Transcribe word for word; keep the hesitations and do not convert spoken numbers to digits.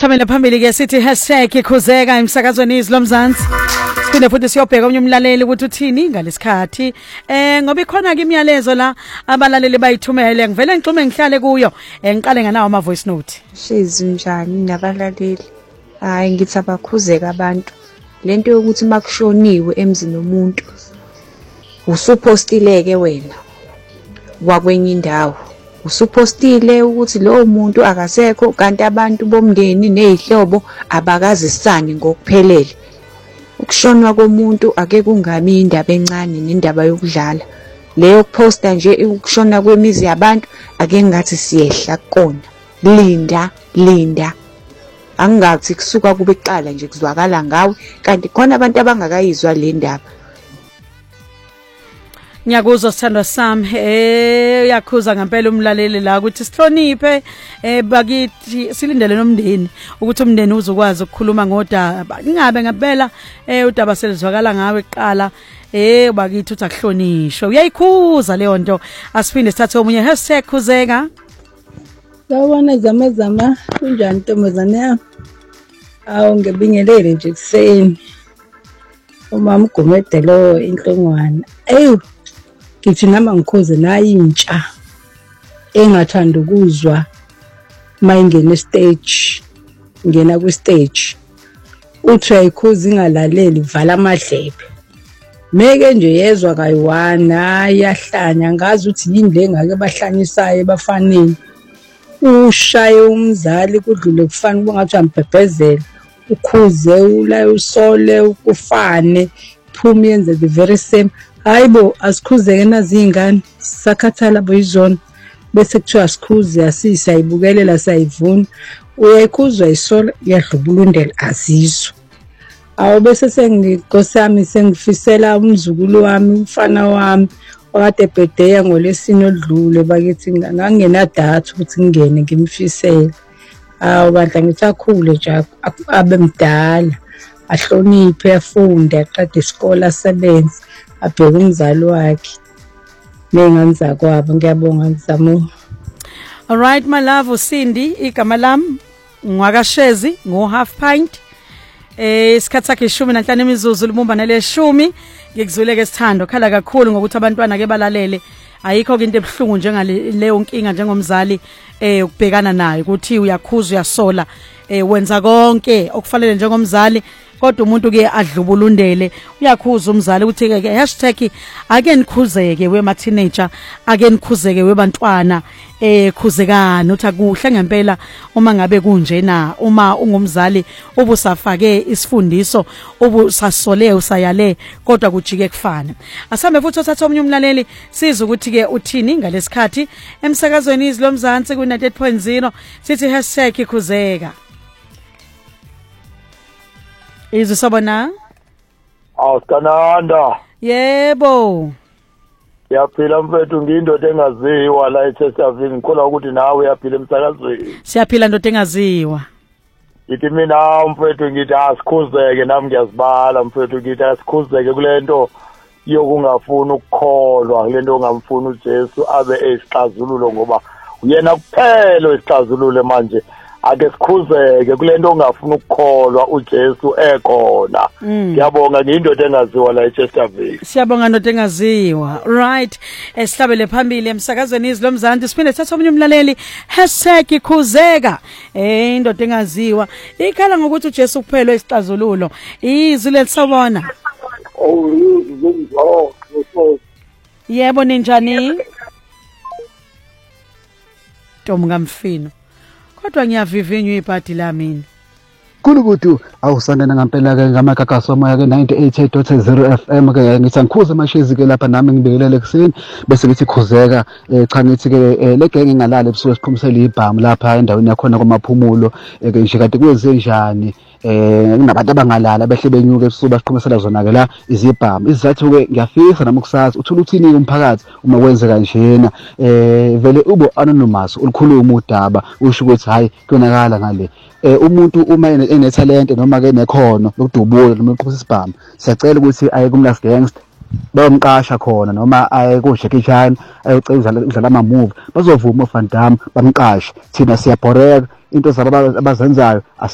Sihamela phambili ke sithi hashtag ikhuzeka emsakazweni izilomzansi. Siphinde futhi siyobheka omnye umlaleli ukuthi uthini ngalesikhathi. Eh ngoba ikhona ke imiyalezo la abalaleli bayithumele ngivele ngixume ngihlale kuyo. Eh ngiqale nganawo ama voice note. Shizi njani nabalaleli? Hayi ngithi abakhuzeka abantu. Lento yokuthi makushoniwe emzini womuntu usupostile wena wakwenye indawo. Usupostile ukuthi lo muntu akasekho kanti abantu bomndeni nezihlobo abakazisani ngokuphelele. Ukushonwa komuntu ake kungami indaba encane nendaba yokudlala. Leyo posta nje ukushona kwemizi yabantu ake ngathi siyehla kona. Linda, linda. Angathi kusuka kube iqala nje kuzwakala ngawe kanti khona abantu abangakayizwa le ndaba. Ngiyakuzwa sithandwa sami eh yakhuza ngempela umlaleli la ukuthi sihloniphe eh bakithi silindele nomndeni ukuthi umndeni uzokwazi ukukhuluma ngodaba ingabe ngempela eh udaba selizwakala ngawe eqala eh bakithi uthi akuhlonishwe uyayikhuza leyo nto asiphinde sithathe omunye hashtag khuzeka. Sawubona zama zama kunjani ntombazane yami? Awu ngebingelele nje kuseni. Uma mgomede lo inhlongwana. Eyu ngithi nama ngikhoze nayi intsha engathanda ukuzwa mayingena stage ngena ku stage uthi ayikhozi ingalaleli vala amadlebe meke nje yezwa kayiwana yahlanya ngazi ukuthi yini le ngake bahlanyisayo ebafaneni ushaye umzali kudlule kufana ubungathi ambhebhezela ukhuze ula usole ukufane phumi yenze the very same. Hayibo asikhuzeke nazingane sakhathala boyizona bese kuthiwa asikhuze asisayibukelela sayivuna uyayikhuzwa isola yadlubulundela azizwe awu bese sengikosami sengifisela umzukulu wami umfana wami wakade birthday ngolesine odlule bakithi ngangena data ukuthi ngene ngimfisela awu bandla ngithakhule nje abe mdala ahloniphe afunde aqede isikole asebenze abheke umzali wakhe nengane zakwabo ngiyabonga ngizamo. All right my love Cindy igama lami ngwakashezi ngo half pint eh isikhathi sakhe ishumi nanhlanu imizuzu lumumba neleshumi ngikuzwileke sithando khala kakhulu ngokuthi abantwana ke balalele ayikho into ebhlungu njengale leyo nkinga njengomzali eh ukubhekana nayo ukuthi uyakhuza uyasola eh wenza konke okufanele njengomzali kodwa umuntu ke adlubulundele uyakhuza umzali ukuthi ke hashtag ake nikhuzeke we ma teenager ake nikhuzeke we bantwana eh khuzekana uthi akuhle ngempela uma ngabe kunjena uma ungumzali ubusafake isifundiso ubusasole usayale kodwa kujike kufana asambe futhi uthatha omnye umlaleli siza ukuthi ke uthini ngalesikhathi emsakazweni izilomzansi ku ninety-eight point zero sithi hashtag ikhuzeka. Izisabona? Awukananda. Yebo. Siyaphila mfethu ngindoda engaziwa la eChesterfield ngikholwa ukuthi nawe uyaphila emsakazweni. Siyaphila ndoda engaziwa. Ngithi mina mfethu ngithi asikhuzeke nami ngiyazibala mfethu ngithi asikhuzeke kulento yokungafuni ukukholwa kulento ongamfuni uJesu abe esixazululo ngoba uyena kuphela esixazululo manje. Ake sikhuzeke kulento ongafuna ukukholwa uJesu ekhona. Ngiyabonga ngindoda engaziwa la eChesterfield. Siyabonga ndoda engaziwa. Right. Esihlabele phambili emsakazweni izilomzansi siphinde thatha omunye umlaleli hashtag ikhuzeka. Eh indoda engaziwa. Ikhala ngokuthi uJesu kuphela esixazululo. Izwi lesabona. Oh yizwi oh. Yebo ninjani? Tomu ngamfino. Kodwa ngiyavivinywa ibhadi la mina. Kulukuthi awusandana ngempela ke ngamagagaso moya ke ninety-eight point zero F M ke ngisangikhuza amashezi ke lapha nami ngibekelele kuseni bese ngithi khuzeka cha ngithi ke le genge ngalala ebusuku siqhumisela ibhamu lapha endaweni yakhona kwamaphumulo ke nje kade kwenze njani eh kunabantu abangalala behle benyuke ebusuku basiqhumisela zona ke la izibhamu izathu ke ngiyafisa nami kusasa uthola uthini umphakathi uma kwenzeka njena eh vele ubo anonymous ulikhuluma udaba usho ukuthi hayi kuyonakala ngale umuntu uma enetalent noma ke nekhono lokudubula noma uqhubisa isibhamu siyacela ukuthi aye kumlas gangster bayomqasha khona noma aye ku Jackie Chan ayocela udlala ama movie bazovuma uVan Damme bamqashe thina siyabhoreka into zabo abazenzayo